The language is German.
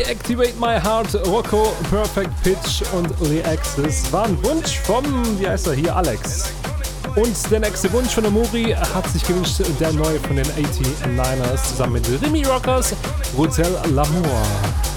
Deactivate My Heart, Rocco, Perfect Pitch und The Axis war ein Wunsch vom, wie heißt er hier, Alex. Und der nächste Wunsch von der Muri hat sich gewünscht, der neue von den 89ers zusammen mit Remy Rockers, Hotel L'Amour.